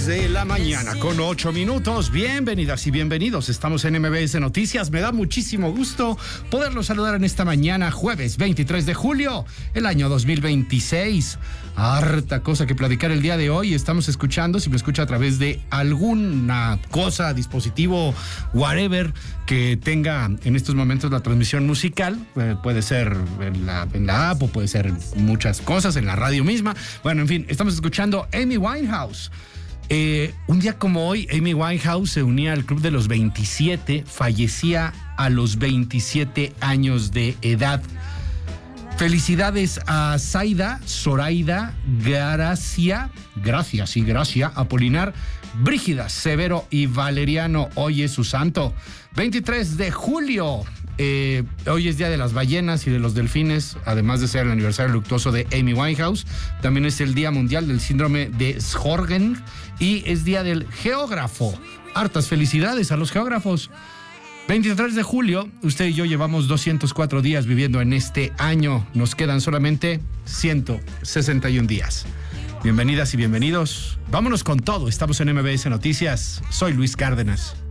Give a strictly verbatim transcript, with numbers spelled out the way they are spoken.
diez de la mañana con ocho minutos. Bienvenidas y bienvenidos. Estamos en M B S Noticias. Me da muchísimo gusto poderlos saludar en esta mañana, jueves veintitrés de julio, el año dos mil veintiséis. Harta cosa que platicar el día de hoy. Estamos escuchando, si me escucha a través de alguna cosa, dispositivo, whatever, que tenga en estos momentos la transmisión musical. Eh, puede ser en la, en la app o puede ser muchas cosas, en la radio misma. Bueno, en fin, estamos escuchando Amy Winehouse. Eh, un día como hoy, Amy Winehouse se unía al club de los veintisiete, fallecía a los veintisiete años de edad. Felicidades a Zaida, Zoraida, Gracia, Gracias y Gracia, Apolinar, Brígida, Severo y Valeriano. Hoy es su santo. veintitrés de julio. Eh, hoy es Día de las Ballenas y de los Delfines, además de ser el aniversario luctuoso de Amy Winehouse. También es el Día Mundial del Síndrome de Sjögren y es Día del Geógrafo. Hartas felicidades a los geógrafos. veintitrés de julio, usted y yo llevamos doscientos cuatro días viviendo en este año. Nos quedan solamente ciento sesenta y un días. Bienvenidas y bienvenidos. Vámonos con todo. Estamos en M B S Noticias. Soy Luis Cárdenas.